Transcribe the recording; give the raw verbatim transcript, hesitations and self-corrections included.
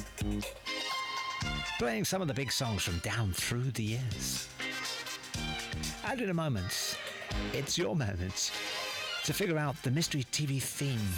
Playing some of the big songs from down through the years. And in a moment, it's your moment to figure out the Mystery T V theme